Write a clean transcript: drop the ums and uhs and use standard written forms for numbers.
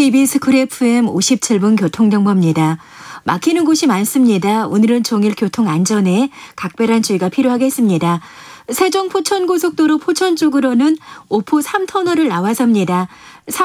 KBS 쿨 FM 57분 교통정보입니다. 막히는 곳이 많습니다. 오늘은 종일 교통 안전에 각별한 주의가 필요하겠습니다. 세종 포천고속도로 포천 쪽으로는 오포 3터널을 나와서입니다.